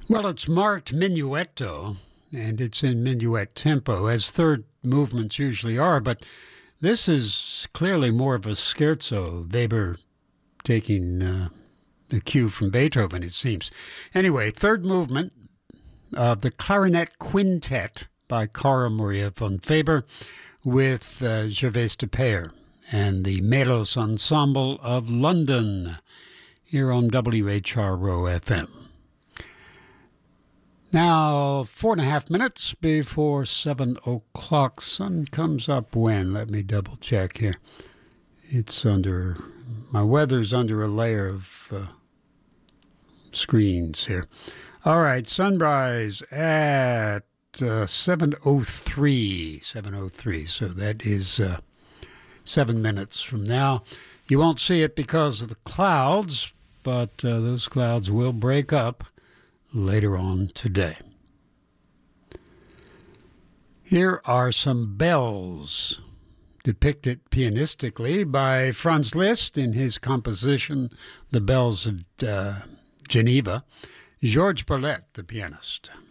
Well, it's marked minuetto, and it's in minuet tempo, as third movements usually are, but this is clearly more of a scherzo, Weber taking the cue from Beethoven, it seems. Anyway, third movement of the Clarinet Quintet by Clara Maria von Weber with Gervais de Peyer and the Melos Ensemble of London here on WHRO FM. Now, 4.5 minutes before 7 o'clock. Sun comes up when? Let me double check here. My weather's under a layer of screens here. All right, sunrise at 7:03. 7:03, so that is 7 minutes from now. You won't see it because of the clouds, but those clouds will break up later on today. Here are some bells depicted pianistically by Franz Liszt in his composition, The Bells of Geneva. Georges Bolet, the pianist.